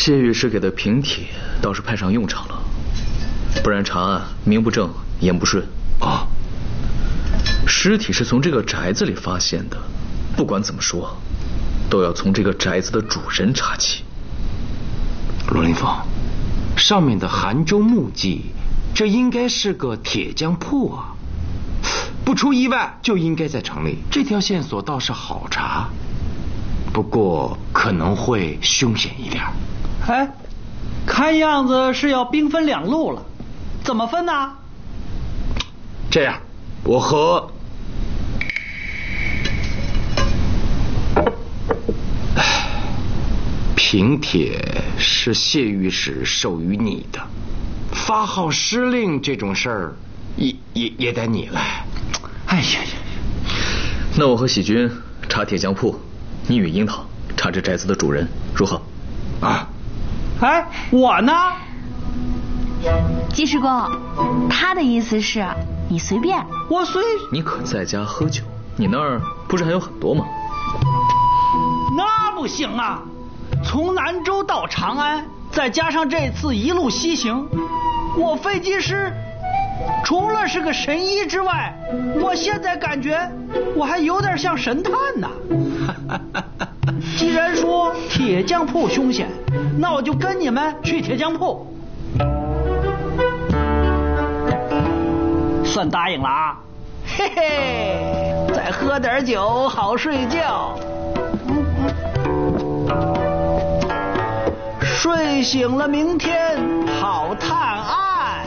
谢御史给的平帖倒是派上用场了，不然长安名不正言不顺啊。尸体是从这个宅子里发现的，不管怎么说，都要从这个宅子的主人查起。 罗林凤，上面的杭州木记，这应该是个铁匠铺啊，不出意外就应该在城里。这条线索倒是好查，不过可能会凶险一点。 哎，看样子是要兵分两路了，怎么分呢？ 这样，我和平帖是谢御史授予你的，发号施令这种事儿也得你来。 哎呀呀， 那我和喜军查铁匠铺，你与樱桃查这宅子的主人，如何？ 啊？ 哎，我呢？ 季师公，他的意思是你随便。 我随。 你可在家喝酒？你那儿不是还有很多吗？ 那不行啊！从南州到长安，再加上这次一路西行，我飞机师除了是个神医之外，我现在感觉我还有点像神探呢。既然说铁匠铺凶险，那我就跟你们去铁匠铺。算答应了啊！嘿嘿，再喝点酒好睡觉。睡醒了明天好探案。